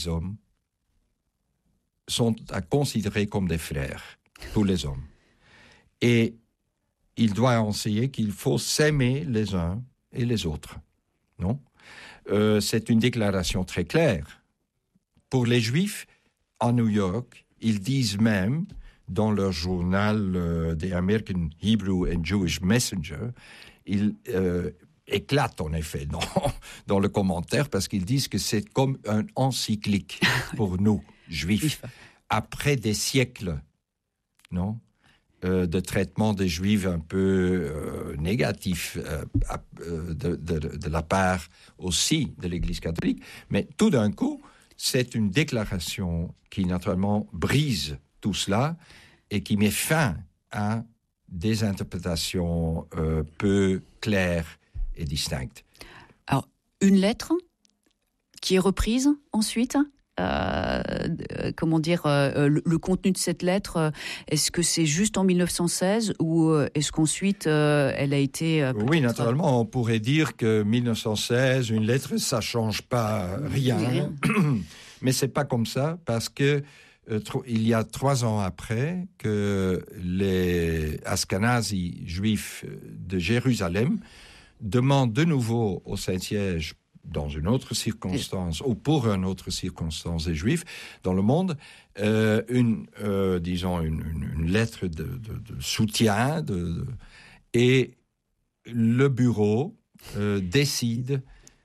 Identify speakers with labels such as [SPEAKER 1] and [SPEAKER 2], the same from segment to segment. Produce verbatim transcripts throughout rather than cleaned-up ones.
[SPEAKER 1] hommes sont à considérer comme des frères, tous les hommes. Et il doit enseigner qu'il faut s'aimer les uns et les autres. Non ? Euh, c'est une déclaration très claire. Pour les Juifs, à New York, ils disent même, dans leur journal euh, The American Hebrew and Jewish Messenger, ils euh, éclatent en effet dans, dans le commentaire parce qu'ils disent que c'est comme un encyclique pour nous, Juifs. Après des siècles, non, euh, de traitement des Juifs un peu euh, négatif euh, de, de, de la part aussi de l'Église catholique, mais tout d'un coup, c'est une déclaration qui naturellement brise tout cela et qui met fin à des interprétations euh, peu claires et distinctes.
[SPEAKER 2] Alors, une lettre qui est reprise ensuite euh, euh, comment dire, euh, le, le contenu de cette lettre, euh, est-ce que c'est juste en mille neuf cent seize ou euh, est-ce qu'ensuite euh, elle a été... Euh,
[SPEAKER 1] oui, naturellement, on pourrait dire que mille neuf cent seize, une lettre, ça ne change pas rien.
[SPEAKER 2] Oui, rien.
[SPEAKER 1] Mais ce n'est pas comme ça parce que Euh, tro- il y a trois ans après que les Ashkenazis juifs de Jérusalem demandent de nouveau au Saint-Siège, dans une autre circonstance, ou pour une autre circonstance des Juifs dans le monde, euh, une, euh, disons, une, une, une lettre de, de, de soutien, de, de, et le bureau euh, décide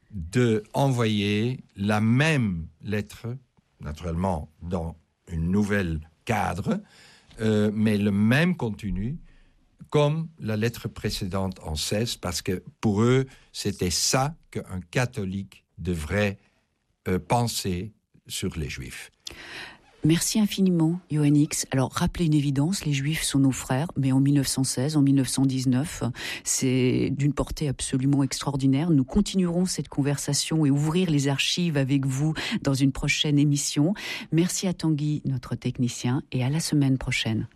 [SPEAKER 1] d'envoyer la même lettre, naturellement dans une nouvelle cadre, euh, mais le même contenu comme la lettre précédente en seize, parce que pour eux, c'était ça qu'un catholique devrait euh, penser sur les Juifs.
[SPEAKER 2] Merci infiniment, Yoann Hicks. Alors, rappelez une évidence, les Juifs sont nos frères, mais en mille neuf cent seize, en mille neuf cent dix-neuf, c'est d'une portée absolument extraordinaire. Nous continuerons cette conversation et ouvrir les archives avec vous dans une prochaine émission. Merci à Tanguy, notre technicien, et à la semaine prochaine.